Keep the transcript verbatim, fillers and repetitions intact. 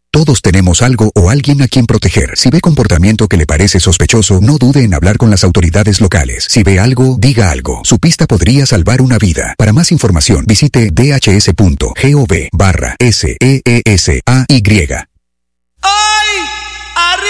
Todos tenemos algo o alguien a quien proteger. Si ve comportamiento que le parece sospechoso, no dude en hablar con las autoridades locales. Si ve algo, diga algo. Su pista podría salvar una vida. Para más información, visite d h s punto gov barra S E E S A Y.